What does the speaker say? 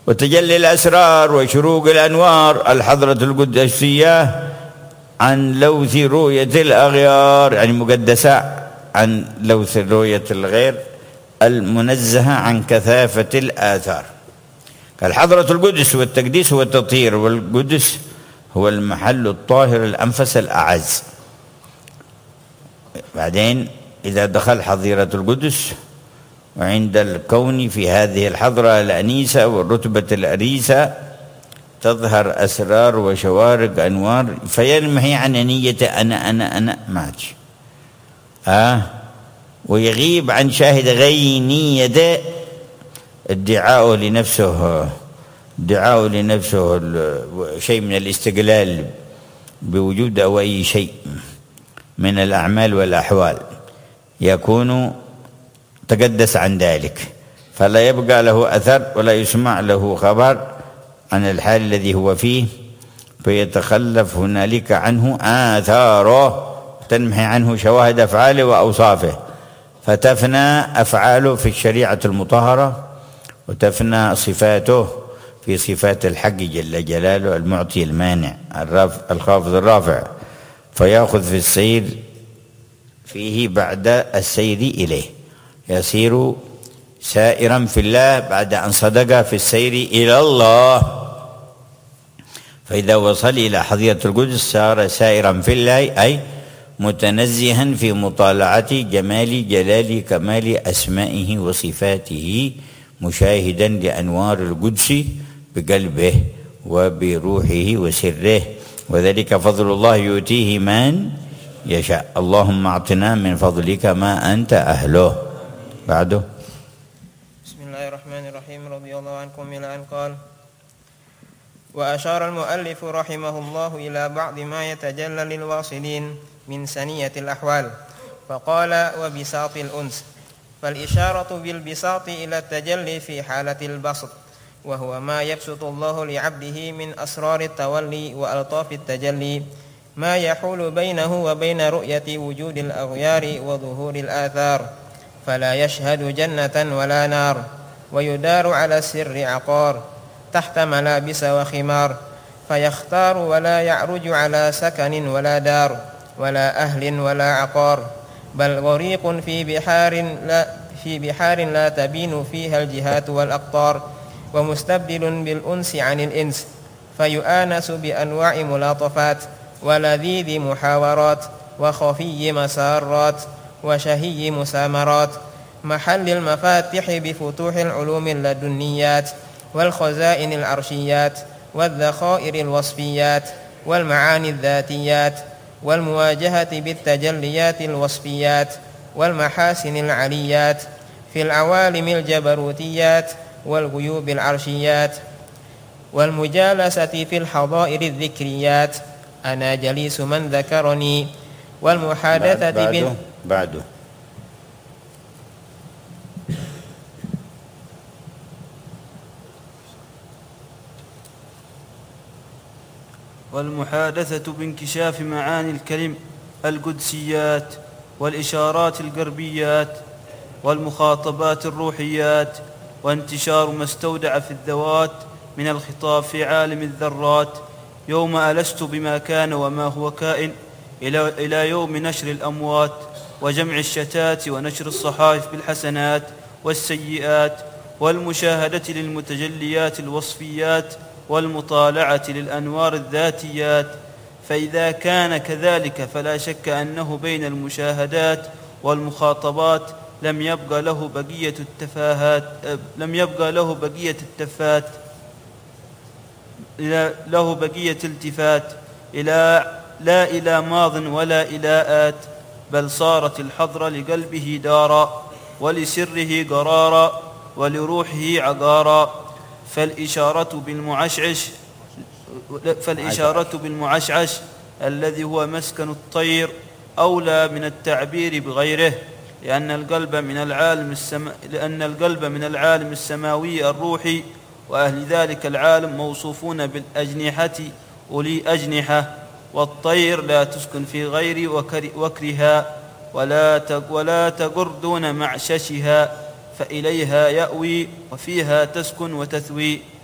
وتجلي الأسرار وشروق الأنوار الحضرة القدسية عن لوث رؤية الأغيار، يعني مقدسة عن لوث رؤية الغير، المنزهة عن كثافة الآثار. الحضرة القدس والتقديس هو التطهير، والقدس هو المحل الطاهر الأنفس الأعز. بعدين إذا دخل حظيرة القدس وعند الكون في هذه الحضرة الأنيسة والرتبة الأريسة تظهر أسرار وشوارق أنوار، فينمحي عن نية أنا ماتش ويغيب عن شاهد غينية ادعاءه لنفسه شيء من الاستقلال بوجود أو أي شيء من الأعمال والأحوال، يكون تقدس عن ذلك، فلا يبقى له أثر ولا يسمع له خبر عن الحال الذي هو فيه، فيتخلف هنالك عنه آثاره، تنمحي عنه شواهد أفعاله وأوصافه، فتفنى أفعاله في الشريعة المطهرة، وتفنى صفاته في صفات الحق جل جلاله المعطي المانع الخافض الرافع، فيأخذ في السير فيه بعد السير إليه، يسير سائرا في الله بعد أن صدق في السير إلى الله. فإذا وصل إلى حظيرة القدس صار سائرا في الله، أي متنزها في مطالعة جمال جلال كمال أسمائه وصفاته، مشاهدا لأنوار القدس بقلبه وبروحه وسره، وذلك فضل الله يؤتيه من يشاء. اللهم اعطنا من فضلك ما أنت أهله. بعده بسم الله الرحمن الرحيم. رضي الله عنكم إلى أن قال: وأشار المؤلف رحمه الله إلى بعض ما يتجلى للواصلين من سنية الأحوال، فقال: وبساط الأنس. فالإشارة بالبساط إلى التجلي في حالة البسط، وهو ما يبسط الله لعبده من أسرار التولي وألطاف التجلي، ما يحول بينه وبين رؤية وجود الأغيار وظهور الآثار، فلا يشهد جنة ولا نار، ويدار على السر عقار تحت ملابس وخمار، فيختار ولا يعرج على سكن ولا دار ولا أهل ولا عقار، بل غريق في بحار لا تبين فيها الجهات والأقطار، ومستبدل بالأنس عن الإنس، فيؤانس بأنواع ملاطفات ولذيذ محاورات وخفي مسارات وشهي مسامرات، محل المفاتح بفتوح العلوم اللدنيات والخزائن العرشيات والذخائر الوصفيات والمعاني الذاتيات، والمواجهة بالتجليات الوصفيات والمحاسن العليات في العوالم الجبروتيات والغيوب العرشيات، والمجالسة في الحظائر الذكريات، أنا جليس من ذكرني، والمحادثة بعده والمحادثة بانكشاف معاني الكلم القدسيات والإشارات القربيات والمخاطبات الروحيات، وانتشار ما استودع في الذوات من الخطاب في عالم الذرات، يوم ألست بما كان وما هو كائن إلى يوم نشر الأموات وجمع الشتات ونشر الصحائف بالحسنات والسيئات، والمشاهدة للمتجليات الوصفيات والمطالعة للأنوار الذاتيات. فإذا كان كذلك فلا شك أنه بين المشاهدات والمخاطبات لم يبقى له بقية التفات لا إلى ماض ولا إلى آت، بل صارت الحضرة لقلبه دارا ولسره قرارا ولروحه عقارا. فالإشارة بالمعشعش الذي هو مسكن الطير أولى من التعبير بغيره، لأن القلب من العالم السماوي الروحي، وأهل ذلك العالم موصوفون بالأجنحة أولي أجنحة، والطير لا تسكن في غير وكرها ولا تقر دون معششها، فإليها يأوي وفيها تسكن وتثوي.